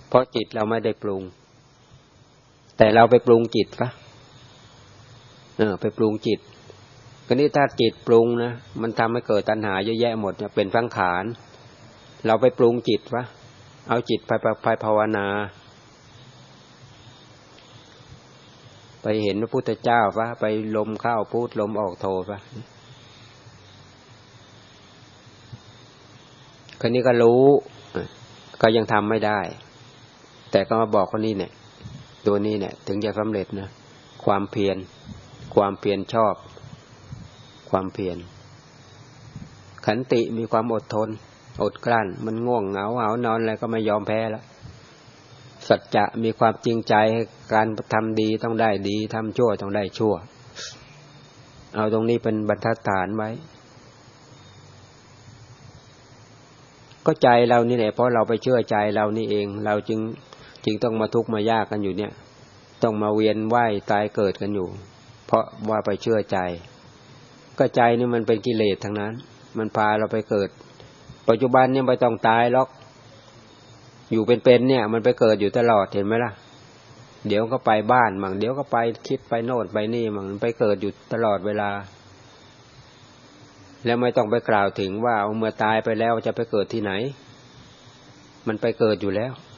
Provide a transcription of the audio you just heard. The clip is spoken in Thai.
เพราะจิตเราไม่ได้ปรุงแต่เราไปปรุงจิตปะไปปรุงจิตก็นี่ถ้าจิตปรุงนะมันทำให้เกิดตัณหาเยอะแยะหมดเนี่ยเป็นสังขารเราไปปรุงจิตปะเอาจิตไปภาวนาไปเห็นพระพุทธเจ้าปะไปลมเข้าพุทลมออกโทปะคนนี้ก็รู้ก็ยังทำไม่ได้แต่ก็มาบอกคนนี้เนี่ยตัวนี้เนี่ยถึงจะสำเร็จนะความเพียรชอบความเพียรขันติมีความอดทนอดกลั้นมันง่วงเหงาหาวนอนอะไรก็ไม่ยอมแพ้แล้วสัจจะมีความจริงใจให้การทำดีต้องได้ดีทำชั่วต้องได้ชั่วเอาตรงนี้เป็นบรรทัดฐานไว้ก็ใจเรานี่แหละเพราะเราไปเชื่อใจเรานี่เองเราจึงต้องมาทุกข์มายากกันอยู่เนี่ยต้องมาเวียนว่ายตายเกิดกันอยู่เพราะว่าไปเชื่อใจก็ใจนี่มันเป็นกิเลสทั้งนั้นมันพาเราไปเกิดปัจจุบันเนี่ยไม่ต้องตายหรอกอยู่เป็นเนี่ยมันไปเกิดอยู่ตลอดเห็นไหมล่ะเดี๋ยวก็ไปบ้านมั่งเดี๋ยวก็ไปคิดไปโน่นไปนี่มั่งไปเกิดอยู่ตลอดเวลาแล้วไม่ต้องไปกล่าวถึงว่าเมื่อตายไปแล้วจะไปเกิดที่ไหนมันไปเกิดอยู่แล้ว